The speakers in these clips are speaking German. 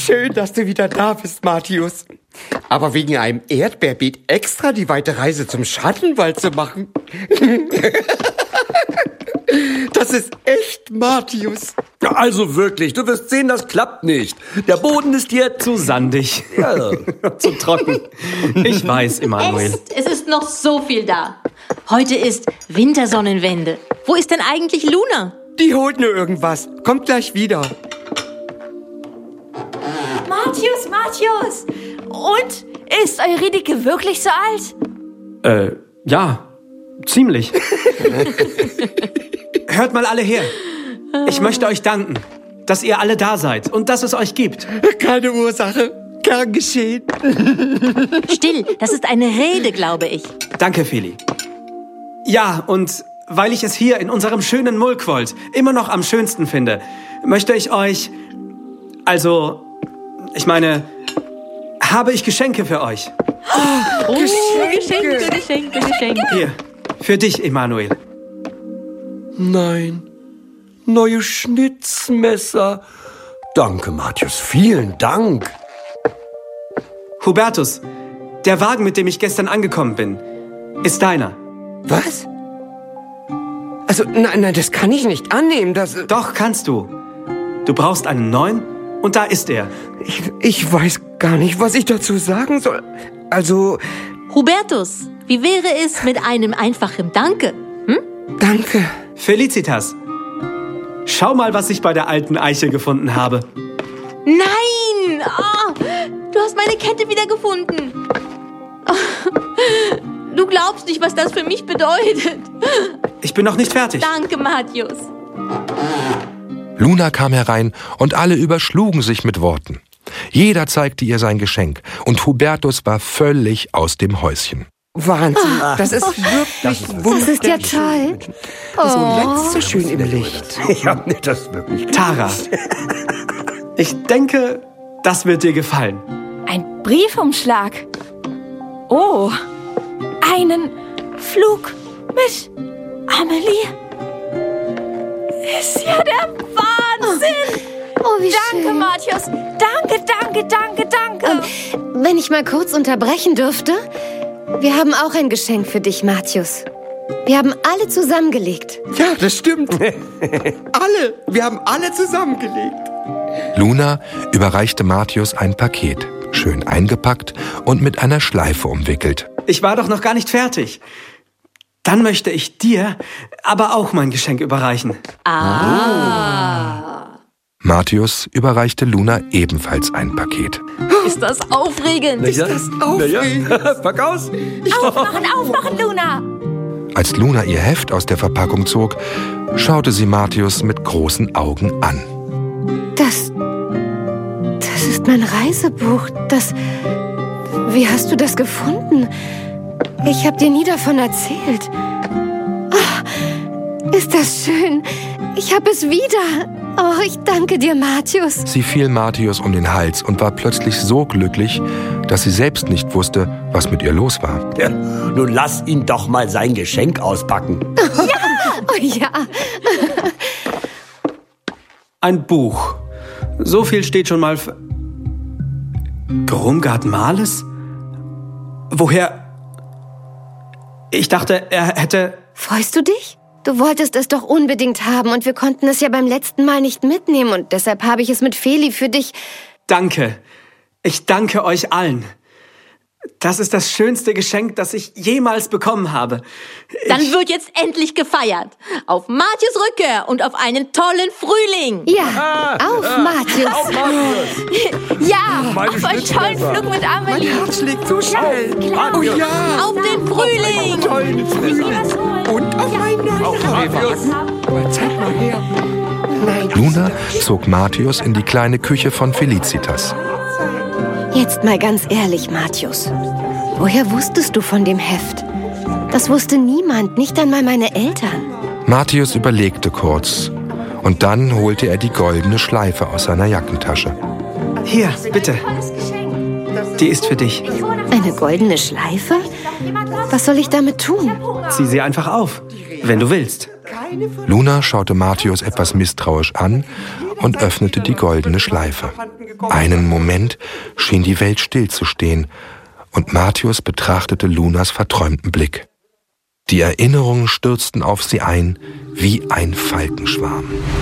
Schön, dass du wieder da bist, Matthäus. Aber wegen einem Erdbeerbeet extra die weite Reise zum Schattenwald zu machen? Das ist echt, Matthäus. Also wirklich, du wirst sehen, das klappt nicht. Der Boden ist hier zu sandig, ja. zu trocken. Ich weiß, Emanuel. Es ist noch so viel da. Heute ist Wintersonnenwende. Wo ist denn eigentlich Luna? Die holt nur irgendwas. Kommt gleich wieder. Matthäus! Und? Ist Eurydike wirklich so alt? Ja, ziemlich. Hört mal alle her. Ich möchte euch danken, dass ihr alle da seid und dass es euch gibt. Keine Ursache. Gern geschehen. Still, das ist eine Rede, glaube ich. Danke, Feli. Ja, und weil ich es hier in unserem schönen Mulkwold immer noch am schönsten finde, möchte ich euch... Also, ich meine, habe ich Geschenke für euch. Oh, Geschenke. Hier, für dich, Emanuel. Nein, neue Schnitzmesser. Danke, Matthäus, vielen Dank. Hubertus, der Wagen, mit dem ich gestern angekommen bin, ist deiner. Was? Also, nein, das kann ich nicht annehmen. Doch, kannst du. Du brauchst einen neuen und da ist er. Ich weiß gar nicht, was ich dazu sagen soll. Also... Hubertus, wie wäre es mit einem einfachen Danke? Danke. Felicitas, schau mal, was ich bei der alten Eiche gefunden habe. Nein! Oh, du hast meine Kette wieder gefunden. Oh, du glaubst nicht, was das für mich bedeutet. Ich bin noch nicht fertig. Danke, Matthäus. Luna kam herein und alle überschlugen sich mit Worten. Jeder zeigte ihr sein Geschenk und Hubertus war völlig aus dem Häuschen. Wahnsinn, das ist wirklich wunderschön. Das ist ja toll. So letzt so schön im Licht. Ja, das ist wirklich... Tara, ich denke, das wird dir gefallen. Ein Briefumschlag. Oh, einen Flug mit Amelie. Ist ja der Wahnsinn. Oh, wie schön. Danke, Matthäus. Danke. Wenn ich mal kurz unterbrechen dürfte? Wir haben auch ein Geschenk für dich, Matthäus. Wir haben alle zusammengelegt. Ja, das stimmt. Alle. Wir haben alle zusammengelegt. Luna überreichte Matthäus ein Paket, schön eingepackt und mit einer Schleife umwickelt. Ich war doch noch gar nicht fertig. Dann möchte ich dir aber auch mein Geschenk überreichen. Matthäus überreichte Luna ebenfalls ein Paket. Ist das aufregend? Ist das aufregend? Pack aus. Aufmachen, Luna. Als Luna ihr Heft aus der Verpackung zog, schaute sie Matthäus mit großen Augen an. Das ist mein Reisebuch. Wie hast du das gefunden? Ich habe dir nie davon erzählt. Oh, ist das schön. Ich habe es wieder. Oh, ich danke dir, Matthäus. Sie fiel Matthäus um den Hals und war plötzlich so glücklich, dass sie selbst nicht wusste, was mit ihr los war. Ja, nun lass ihn doch mal sein Geschenk auspacken. Oh ja. Ein Buch. So viel steht schon mal... Grumgard Males? Woher... Ich dachte, er hätte... Freust du dich? Du wolltest es doch unbedingt haben und wir konnten es ja beim letzten Mal nicht mitnehmen und deshalb habe ich es mit Feli für dich... Danke. Ich danke euch allen. Das ist das schönste Geschenk, das ich jemals bekommen habe. Dann wird jetzt endlich gefeiert. Auf Matthäus Rückkehr und auf einen tollen Frühling. Ja, auf Matthäus. Auf Matthäus. Ja, auf einen tollen Flug mit Amelie. Mein Herz schlägt so schnell. Klar. Oh ja. Auf den Frühling. Tollen Frühling. Und auf meinen neuen Reisewagen. Aber zeig mal her. Nein. Luna zog Matthäus in die kleine Küche von Felicitas. Jetzt mal ganz ehrlich, Matthäus. Woher wusstest du von dem Heft? Das wusste niemand, nicht einmal meine Eltern. Matthäus überlegte kurz und dann holte er die goldene Schleife aus seiner Jackentasche. Hier, bitte. Die ist für dich. Eine goldene Schleife? Was soll ich damit tun? Zieh sie einfach auf, wenn du willst. Luna schaute Matthäus etwas misstrauisch an und öffnete die goldene Schleife. Einen Moment schien die Welt stillzustehen, und Martius betrachtete Lunas verträumten Blick. Die Erinnerungen stürzten auf sie ein wie ein Falkenschwarm.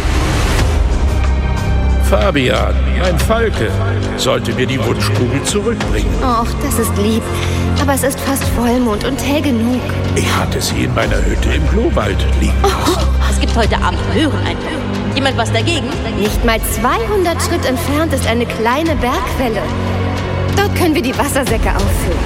Fabian, mein Falke, sollte mir die Wunschkugel zurückbringen. Och, das ist lieb. Aber es ist fast Vollmond und hell genug. Ich hatte sie in meiner Hütte im Klowald liegen lassen. Es gibt heute Abend Möhreneinbruch. Jemand was dagegen? Nicht mal 200 Schritt entfernt ist eine kleine Bergquelle. Dort können wir die Wassersäcke auffüllen.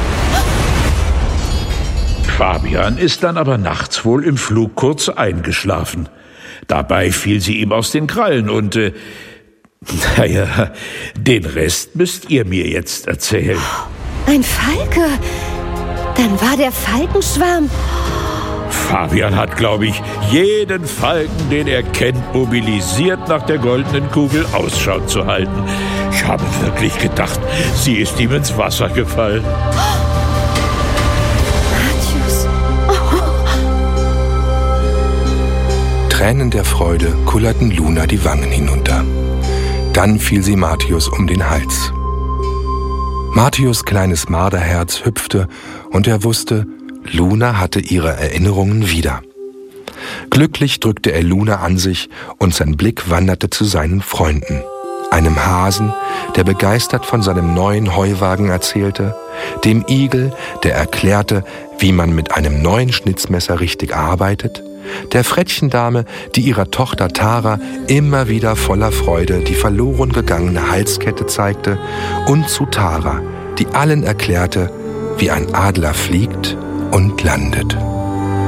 Fabian ist dann aber nachts wohl im Flug kurz eingeschlafen. Dabei fiel sie ihm aus den Krallen und, naja, den Rest müsst ihr mir jetzt erzählen. Ein Falke? Dann war der Falkenschwarm. Fabian hat, glaube ich, jeden Falken, den er kennt, mobilisiert, nach der goldenen Kugel Ausschau zu halten. Ich habe wirklich gedacht, sie ist ihm ins Wasser gefallen. Martius. Tränen der Freude kullerten Luna die Wangen hinunter. Dann fiel sie Martius um den Hals. Martius' kleines Marderherz hüpfte, und er wusste, Luna hatte ihre Erinnerungen wieder. Glücklich drückte er Luna an sich, und sein Blick wanderte zu seinen Freunden. Einem Hasen, der begeistert von seinem neuen Heuwagen erzählte, dem Igel, der erklärte, wie man mit einem neuen Schnitzmesser richtig arbeitet, der Frettchendame, die ihrer Tochter Tara immer wieder voller Freude die verloren gegangene Halskette zeigte, und zu Tara, die allen erklärte, wie ein Adler fliegt und landet.